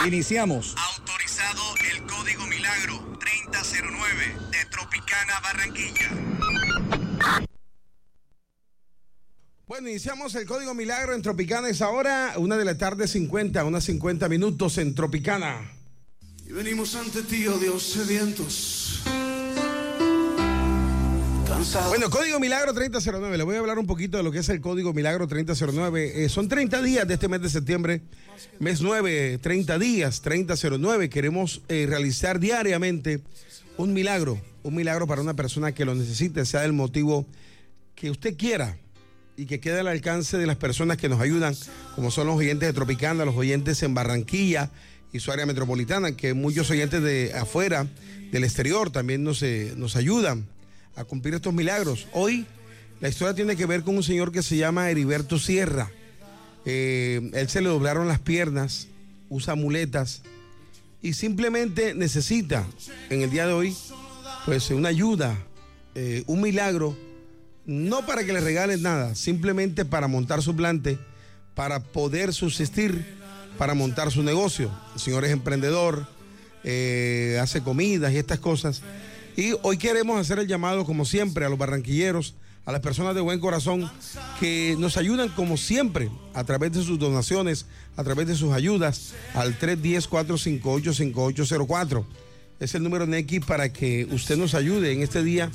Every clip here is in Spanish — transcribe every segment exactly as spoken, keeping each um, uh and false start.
Iniciamos. Autorizado el código Milagro treinta cero nueve de Tropicana Barranquilla. Bueno, iniciamos el código Milagro en Tropicana. Es ahora una de la tarde, cincuenta, unas cincuenta minutos en Tropicana. Y venimos ante ti, oh Dios, sedientos. Cansados. Bueno, código Milagro treinta cero nueve. Le voy a hablar un poquito de lo que es el código Milagro treinta cero nueve. Eh, son treinta días de este mes de septiembre, mes nueve, treinta días, treinta cero nueve. Queremos eh, realizar diariamente un milagro, un milagro para una persona que lo necesite, sea el motivo que usted quiera y que quede al alcance de las personas que nos ayudan, como son los oyentes de Tropicana, los oyentes en Barranquilla y su área metropolitana, que muchos oyentes de afuera, del exterior, también nos, eh, nos ayudan a cumplir estos milagros. Hoy la historia tiene que ver con un señor que se llama Heriberto Sierra. Eh, él se le doblaron las piernas, usa muletas y simplemente necesita en el día de hoy pues una ayuda, eh, un milagro, no para que le regalen nada, simplemente para montar su plante, para poder subsistir, para montar su negocio. El señor es emprendedor, eh, hace comidas y estas cosas. Y hoy queremos hacer el llamado, como siempre, a los barranquilleros, a las personas de buen corazón que nos ayudan como siempre a través de sus donaciones, a través de sus ayudas, al tres uno cero, cuatro cinco ocho, cinco ocho cero cuatro. Es el número N X para que usted nos ayude en este día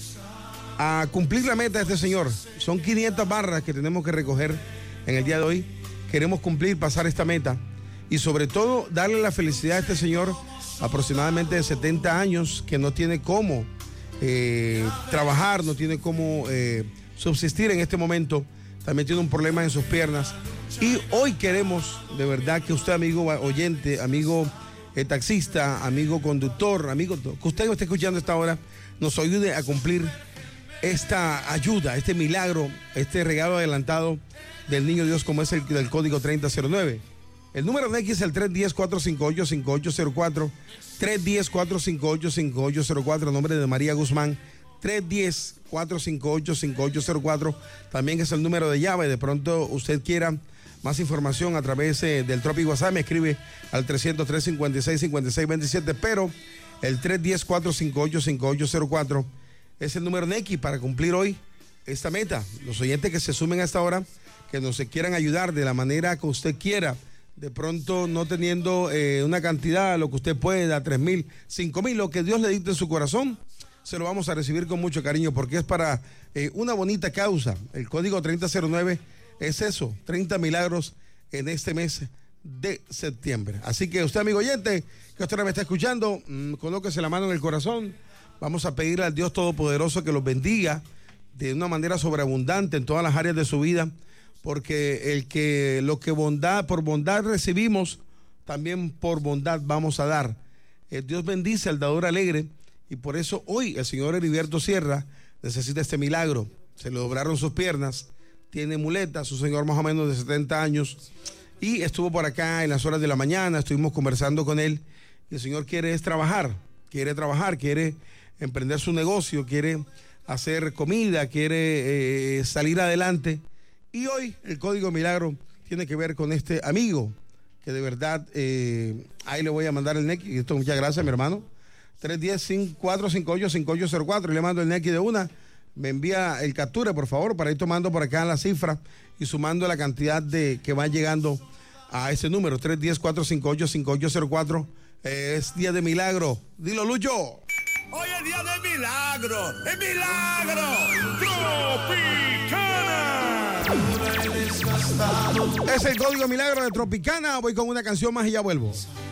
a cumplir la meta de este señor. Son quinientas barras que tenemos que recoger en el día de hoy. Queremos cumplir, pasar esta meta y sobre todo darle la felicidad a este señor aproximadamente de setenta años que no tiene cómo eh, trabajar, no tiene cómo eh, subsistir en este momento. También tiene un problema en sus piernas y hoy queremos de verdad que usted, amigo oyente, amigo eh, taxista, amigo conductor, amigo que usted esté escuchando a esta hora, nos ayude a cumplir esta ayuda, este milagro, este regalo adelantado del Niño Dios, como es el del código treinta cero nueve. El número de X es el tres uno cero, cuatro cinco ocho, cinco ocho cero cuatro, tres uno cero, cuatro cinco ocho, cinco ocho cero cuatro, nombre de María Guzmán, tres uno cero, cuatro cinco ocho, cinco ocho cero cuatro, también es el número de llave. De pronto usted quiera más información a través eh, del Tropi WhatsApp, me escribe al trescientos tres, cincuenta y seis, cincuenta y seis veintisiete, pero el tres uno cero, cuatro cinco ocho, cinco ocho cero cuatro es el número N X para cumplir hoy esta meta. Los oyentes que se sumen a esta hora, que nos quieran ayudar de la manera que usted quiera, de pronto no teniendo eh, una cantidad, lo que usted pueda, tres mil, cinco mil, lo que Dios le dicte en su corazón, se lo vamos a recibir con mucho cariño porque es para eh, una bonita causa. El código treinta cero nueve es eso, treinta milagros en este mes de septiembre. Así que usted, amigo oyente, que usted me está escuchando, mmm, colóquese la mano en el corazón. Vamos a pedirle al Dios Todopoderoso que los bendiga de una manera sobreabundante en todas las áreas de su vida, porque el que lo que bondad por bondad recibimos, también por bondad vamos a dar. El Dios bendice al dador alegre y por eso hoy el señor Heriberto Sierra necesita este milagro. Se le doblaron sus piernas, tiene muletas, su señor más o menos de setenta años y estuvo por acá en las horas de la mañana, estuvimos conversando con él y el señor quiere es trabajar, quiere trabajar, quiere emprender su negocio, quiere hacer comida, quiere eh, salir adelante. Y hoy el código milagro tiene que ver con este amigo que de verdad, eh, ahí le voy a mandar el N X. Y esto, muchas gracias, mi hermano. tres uno cero, cuatro cinco ocho, cinco ocho cero cuatro y le mando el N X de una. Me envía el captura, por favor, para ir tomando por acá la cifra y sumando la cantidad de que va llegando a ese número. tres uno cero, cuatro cinco ocho, cinco ocho cero cuatro. Eh, es día de milagro. Dilo, Lucho. Hoy es día de milagro. ¡Es milagro! ¡Tropicana! Es el código milagro de Tropicana. Voy con una canción más y ya vuelvo.